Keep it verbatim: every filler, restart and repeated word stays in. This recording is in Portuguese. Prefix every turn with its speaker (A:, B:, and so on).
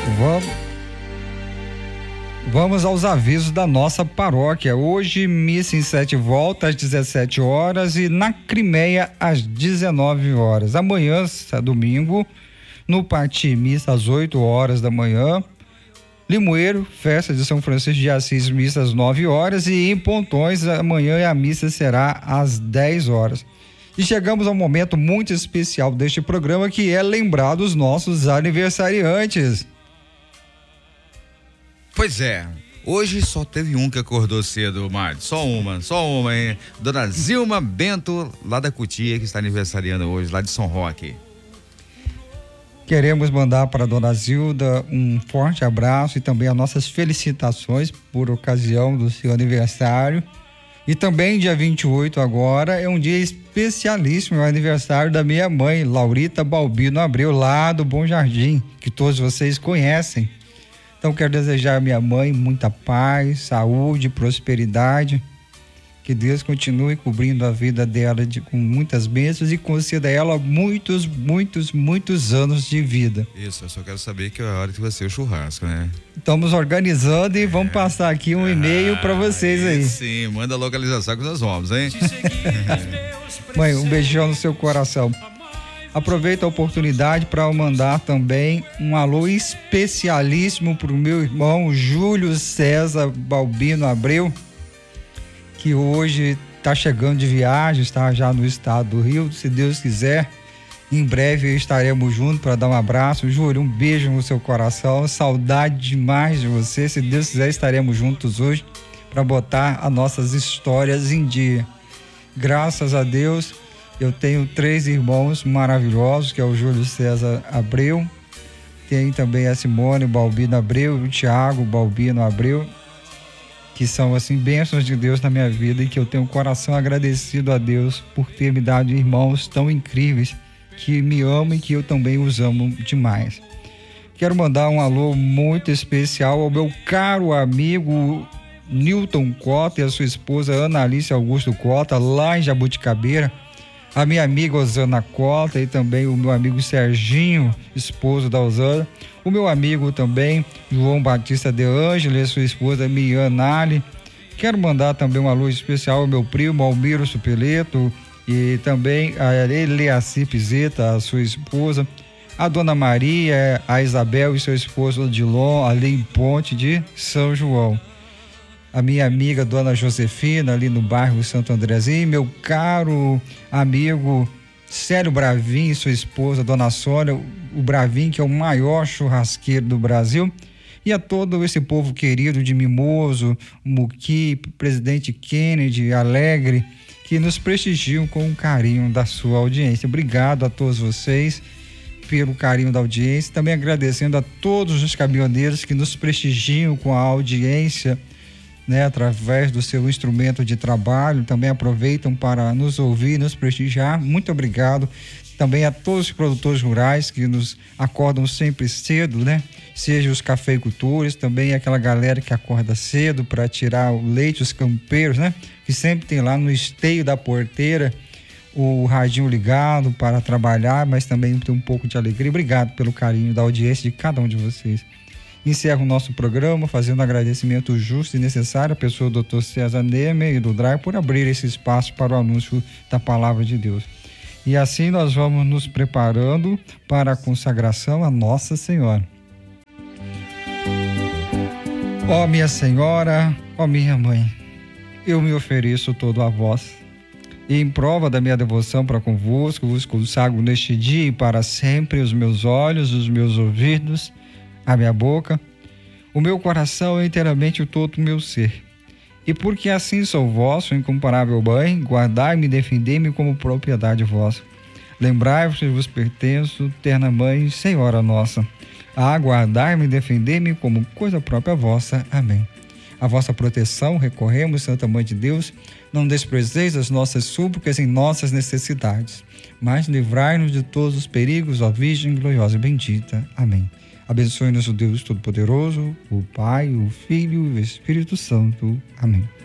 A: Vamos, vamos aos avisos da nossa paróquia. Hoje, missa em sete voltas às dezessete horas e na Crimeia às dezenove horas. Amanhã, domingo, no Pati, missa às oito horas da manhã. Limoeiro, festa de São Francisco de Assis, missa às nove horas. E em Pontões, amanhã a missa será às dez horas. E chegamos a um momento muito especial deste programa, que é lembrar dos nossos aniversariantes.
B: Pois é, hoje só teve um que acordou cedo, Mário. Só uma, só uma, hein? Dona Zilma Bento, lá da Cutia, que está aniversariando hoje, lá de São Roque.
A: Queremos mandar para a Dona Zilda um forte abraço e também as nossas felicitações por ocasião do seu aniversário. E também dia vinte e oito agora é um dia especialíssimo, é o aniversário da minha mãe, Laurita Balbino Abreu, lá do Bom Jardim, que todos vocês conhecem. Então quero desejar à minha mãe muita paz, saúde, prosperidade, que Deus continue cobrindo a vida dela de, com muitas bênçãos e conceda a ela muitos, muitos, muitos anos de vida.
B: Isso, eu só quero saber que é a hora que vai ser o churrasco, né?
A: Estamos organizando e vamos é. passar aqui um ah, e-mail para vocês aí.
B: Sim, manda a localização que nós vamos, hein?
A: Mãe, um beijão no seu coração. Aproveito a oportunidade para mandar também um alô especialíssimo para o meu irmão Júlio César Balbino Abreu, que hoje está chegando de viagem, está já no estado do Rio. Se Deus quiser, em breve estaremos juntos para dar um abraço. Júlio, um beijo no seu coração, saudade demais de você. Se Deus quiser, estaremos juntos hoje para botar as nossas histórias em dia. Graças a Deus, eu tenho três irmãos maravilhosos, que é o Júlio César Abreu, tem também a Simone Balbino Abreu e o Tiago Balbino Abreu, que são assim bênçãos de Deus na minha vida, e que eu tenho um coração agradecido a Deus por ter me dado irmãos tão incríveis que me amam e que eu também os amo demais. Quero mandar um alô muito especial ao meu caro amigo Newton Cota e a sua esposa Ana Alice Augusto Cota, lá em Jabuticabeira, a minha amiga Osana Cota e também o meu amigo Serginho, esposo da Osana, o meu amigo também João Batista de Ângelo e a sua esposa Miana Ali. Quero mandar também um alô especial ao meu primo Almiro Supeleto e também a Eliaci Pizeta, a sua esposa, a Dona Maria, a Isabel e seu esposo Odilon, ali em Ponte de São João. A minha amiga Dona Josefina, ali no bairro Santo Andrezinho, meu caro amigo Célio Bravin e sua esposa Dona Sônia, o Bravin, que é o maior churrasqueiro do Brasil, e a todo esse povo querido de Mimoso, Muqui, Presidente Kennedy, Alegre, que nos prestigiam com o carinho da sua audiência. Obrigado a todos vocês pelo carinho da audiência, também agradecendo a todos os caminhoneiros que nos prestigiam com a audiência, né, através do seu instrumento de trabalho, também aproveitam para nos ouvir, nos prestigiar. Muito obrigado também a todos os produtores rurais que nos acordam sempre cedo, né? Seja os cafeicultores, também aquela galera que acorda cedo para tirar o leite, os campeiros, né? Que sempre tem lá no esteio da porteira o radinho ligado para trabalhar, mas também tem um pouco de alegria. Obrigado pelo carinho da audiência de cada um de vocês. Encerro o nosso programa fazendo um agradecimento justo e necessário à pessoa do doutor César Neme e do D R A I por abrir esse espaço para o anúncio da palavra de Deus. E assim nós vamos nos preparando para a consagração a Nossa Senhora. Ó minha Senhora, ó minha Mãe, eu me ofereço todo a vós, e em prova da minha devoção para convosco, vos consagro neste dia e para sempre os meus olhos, os meus ouvidos, a minha boca, o meu coração e inteiramente o todo o meu ser. E porque assim sou vosso, incomparável bem, guardai-me e defendei-me como propriedade vossa. Lembrai-vos que vos pertenço, terna Mãe, Senhora nossa, a guardar-me e defender-me como coisa própria vossa. Amém. A vossa proteção recorremos, Santa Mãe de Deus, não desprezeis as nossas súplicas em nossas necessidades, mas livrai-nos de todos os perigos, ó Virgem gloriosa e bendita. Amém. Abençoe-nos o Deus Todo-Poderoso, o Pai, o Filho e o Espírito Santo. Amém.